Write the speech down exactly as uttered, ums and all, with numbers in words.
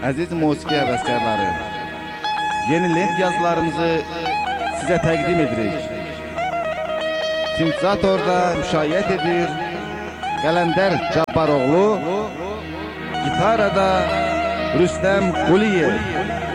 Aziz musiqi həvəskarları, yeni lent yazılarımızı sizə təqdim edirik. Sintezatorda müşayiət edir Qələndər Cabbaroğlu, gitarada Rüstəm Quliyev.